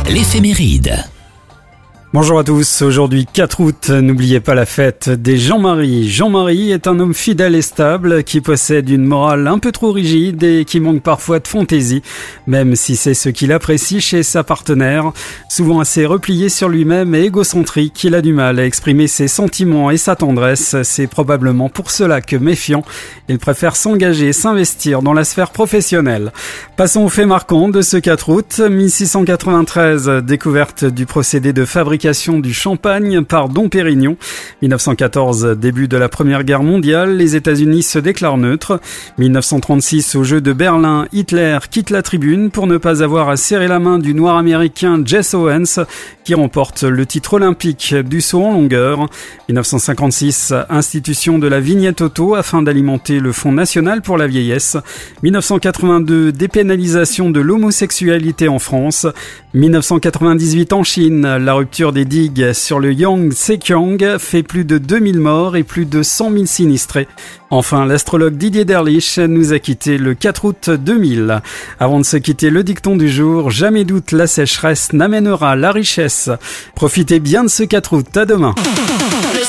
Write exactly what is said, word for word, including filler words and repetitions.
L'éphéméride. Bonjour à tous, aujourd'hui quatre août, n'oubliez pas la fête des Jean-Marie. Jean-Marie est un homme fidèle et stable qui possède une morale un peu trop rigide et qui manque parfois de fantaisie, même si c'est ce qu'il apprécie chez sa partenaire. Souvent assez replié sur lui-même et égocentrique, il a du mal à exprimer ses sentiments et sa tendresse. C'est probablement pour cela que, méfiant, il préfère s'engager et s'investir dans la sphère professionnelle. Passons aux faits marquants de ce quatre août. mille six cent quatre-vingt-treize, découverte du procédé de fabrication du champagne par Dom Pérignon. mille neuf cent quatorze, début de la Première Guerre mondiale, les États-Unis se déclarent neutres. mille neuf cent trente-six, aux Jeux de Berlin, Hitler quitte la tribune pour ne pas avoir à serrer la main du noir américain Jesse Owens, qui remporte le titre olympique du saut en longueur. mille neuf cent cinquante-six, institution de la vignette auto afin d'alimenter le Fonds national pour la vieillesse. mille neuf cent quatre-vingt-deux, dépénalisation de l'homosexualité en France. mille neuf cent quatre-vingt-dix-huit, en Chine, la rupture des digues sur le Yangtze-Kiang fait plus de deux mille morts et plus de cent mille sinistrés. Enfin, l'astrologue Didier Derlich nous a quittés le quatre août deux mille. Avant de se quitter, le dicton du jour: jamais doute la sécheresse n'amènera la richesse. Profitez bien de ce quatre août, à demain.